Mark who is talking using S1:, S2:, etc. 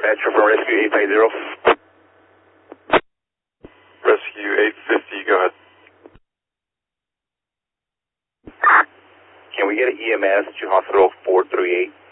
S1: dispatcher from Rescue 850.
S2: Rescue 850, go ahead.
S1: Can we get an EMS to Hospital 438?